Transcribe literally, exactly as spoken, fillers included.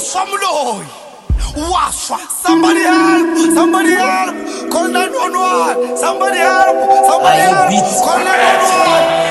some loy. Wash, somebody help, somebody help, call nine one one, somebody help, somebody help, call nine one one.